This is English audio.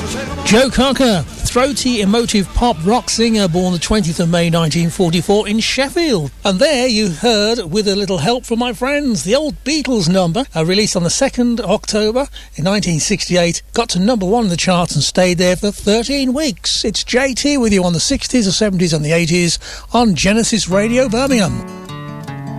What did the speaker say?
Joe Cocker, throaty, emotive pop rock singer, born the 20th of May 1944 in Sheffield. And there you heard With a Little Help from My Friends, the old Beatles number, released on the 2nd October in 1968, got to number 1 in the charts and stayed there for 13 weeks. It's JT with you on the 60s, the 70s and the 80s on Genesis Radio Birmingham.